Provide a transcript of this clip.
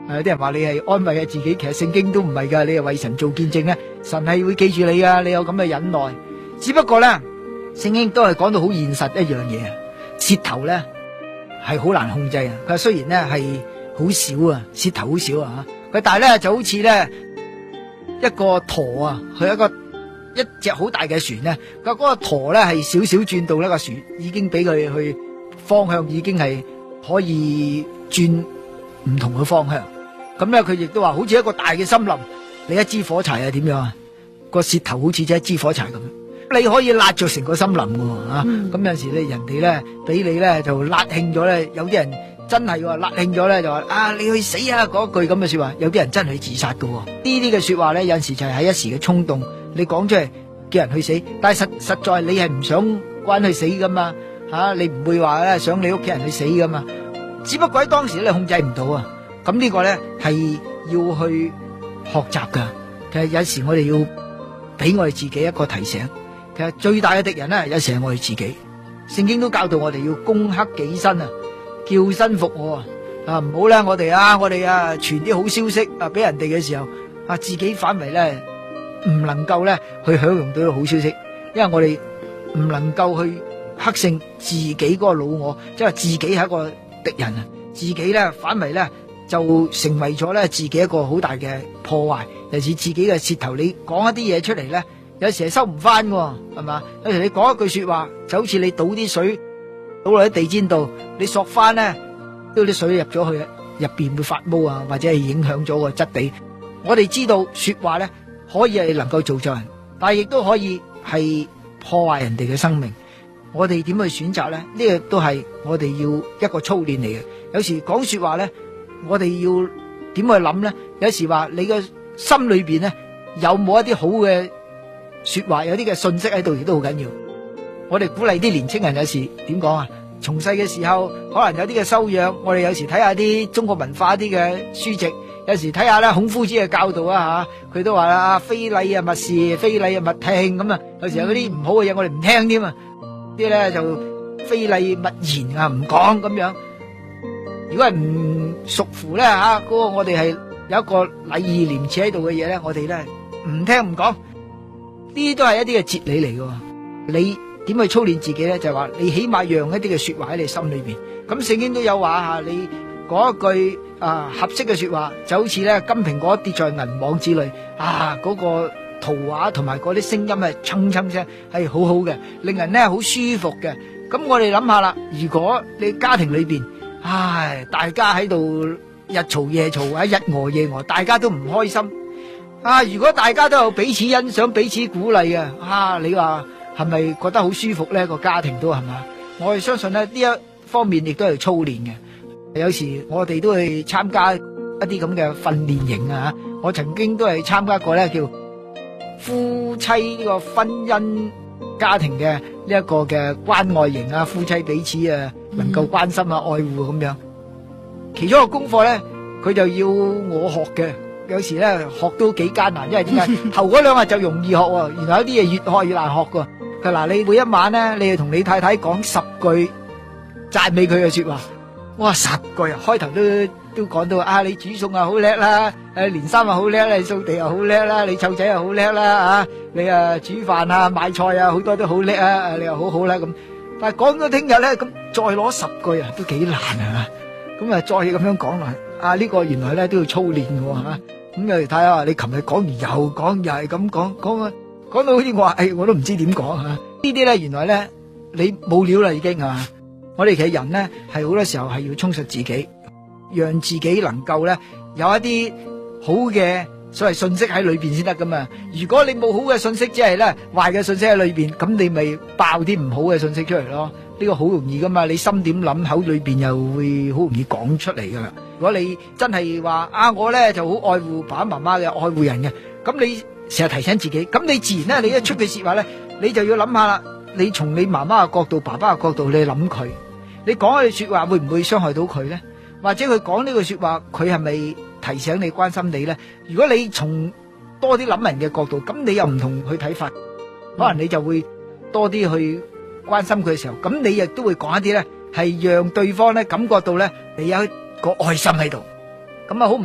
有啲人話你係安慰自己，其實聖經都唔係噶，你係為神做見證咧，神係會記住你噶，你有咁嘅忍耐。只不過咧，聖經都係講到好現實一樣嘢，舌頭咧係好難控制啊。佢話雖然咧係好少啊，舌頭好少啊，佢但係咧就好似咧一個舵啊，佢一隻好大嘅船咧，嗰個舵咧係少少轉到呢個船已經俾佢去方向，已經係可以轉唔同嘅方向。咁咧佢亦都話好似一個大嘅森林，你一支火柴係點樣啊？個舌頭好似一支火柴咁，你可以焫着成個森林嘅啊！咁有陣時咧，人哋咧俾你咧就焫興咗咧，有啲人真係焫興咗咧就話啊你去死啊嗰句咁嘅說話，有啲人真係去自殺嘅。呢啲嘅說話咧，有陣時就係喺一時嘅衝動，你講出嚟叫人去死，但係實在你係唔想關佢死噶嘛吓，你唔會話咧想你屋企人去死噶嘛，只不過喺當時你控制唔到啊。咁呢個咧係要去學習噶。其實有時我哋要俾我哋自己一個提醒，其實最大嘅敵人咧有時係我哋自己。聖經都教導我哋要攻克己身啊，叫身服我啊，唔好咧我哋傳啲好消息啊俾人哋嘅時候啊，自己反為咧唔能夠咧去享用到個好消息，因為我哋唔能夠去克勝自己嗰個老我，即係自己係一個敵人啊，自己咧反為咧就成為咗咧自己一個好大嘅破壞。尤其是自己嘅舌頭，你講一啲嘢出嚟咧，有時係收唔翻嘅，係嘛？有時你講一句說話，就好似你倒啲水倒落喺地氈度，你索翻咧，都啲水入咗去，入邊會發毛啊，或者係影響咗個質地。我哋知道說話咧可以係能夠造就人，但係亦都可以係破壞人哋嘅生命。我哋點去選擇咧？呢個都係我哋要一個操練嚟嘅。有時講說話咧，我哋要點去諗咧？有時話你嘅心裏邊咧有冇一啲好嘅說話，有啲嘅信息喺度，亦都好緊要。我哋鼓勵啲年青人，有時點講啊？從細嘅時候可能有啲嘅修養，我哋有時睇下啲中國文化啲嘅書籍，有時睇下咧孔夫子嘅教導啊吓，佢都話啦，非禮啊勿視，非禮啊勿聽咁啊。有時有嗰啲唔好嘅嘢，我哋唔聽添啊，啲咧就非禮勿言啊，唔講咁樣。如果係唔屬乎咧吓，嗰個我哋係有一個禮義廉恥喺度嘅嘢咧，我哋咧唔聽唔講，呢啲都係一啲嘅哲理嚟嘅。你點去操練自己咧？就係話你起碼讓一啲嘅說話喺你心裏邊。咁聖經都有話吓，你講一句合適嘅說話，就好似咧金蘋果跌在銀網之裏啊，嗰個圖畫同埋嗰啲聲音係蹭蹭聲係好好嘅，令人咧好舒服嘅。咁我哋諗下啦，如果你家庭裏邊大家喺度日嘈夜嘈或者日餓夜餓，大家都唔開心啊！如果大家都有彼此欣賞、彼此鼓勵嘅你話係咪覺得好舒服呢？個家庭都係嘛？我哋相信咧呢一方面亦都係操練嘅。有時我哋都去參加一啲咁嘅訓練營啊！我曾經都係參加過咧叫夫妻呢個婚姻家庭嘅呢一個嘅關愛營啊，夫妻彼此能夠關心愛護咁樣。其中一個功課咧，佢就要我學嘅，有時咧學都幾艱難，因為點解頭嗰2日就容易學，原來有啲嘢越學越難學噶。佢嗱，你每一晚咧，你要同你太太講10句讚美佢嘅說話。哇，10句啊！開頭都講到你煮餸好叻啦，連衫好叻啦，你掃地又好叻啦，你湊仔又好叻啦，你煮飯買菜好多都好叻啊，你又好好啦咁。但係講到聽日咧，咁再攞10句都幾難啊！咁再咁樣講落，呢個原來咧都要操練嘅吓。咁又睇下你琴日講完又講，又係咁講到好似我都唔知點講吓。呢啲咧原來咧你冇料啦已經係嘛。我哋其實人咧係好多時候係要充實自己，讓自己能夠咧有一啲好嘅所謂信息喺裏邊先得噶嘛。如果你冇好嘅信息，即係咧壞嘅信息喺裏邊，咁你咪爆啲唔好嘅信息出嚟咯。呢個好容易噶嘛，你心點諗，口裏邊又會好容易講出嚟噶啦。如果你真係話我咧就好愛護爸爸媽媽嘅，愛護人嘅，咁你成日提醒自己，咁你自然咧你一出句說話咧，你就要諗下啦。你從你媽媽嘅角度、爸爸嘅角度，你諗佢，你講呢句說話會唔會傷害到佢咧？或者佢講呢句說話，佢係咪提醒你、關心你咧？如果你從多啲諗人嘅角度，咁你又唔同佢睇法，可能你就會多啲去關心佢嘅時候，咁你亦都會講一啲咧，係讓對方咧感覺到咧你有一個愛心喺度，咁好。